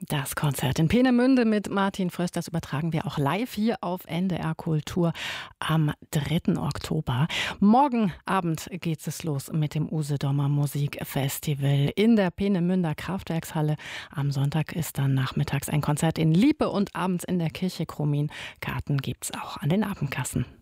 Das Konzert in Peenemünde mit Martin Fröst, das übertragen wir auch live hier auf NDR Kultur am 3. Oktober. Morgen Abend geht es los mit dem Usedomer Musikfestival in der Peenemünder Kraftwerkshalle. Am Sonntag ist dann nachmittags ein Konzert in Liepe und abends in der Kirche Chromin. Karten gibt's auch an den Abendkassen.